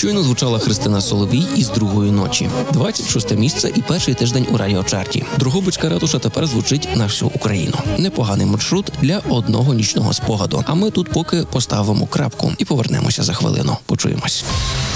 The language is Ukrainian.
Щойно звучала Христина Соловій із «Другої ночі». 26 місце і перший тиждень у радіочарті. Дрогобицька ратуша тепер звучить на всю Україну. Непоганий маршрут для одного нічного спогаду. А ми тут поки поставимо крапку і повернемося за хвилину. Почуємось.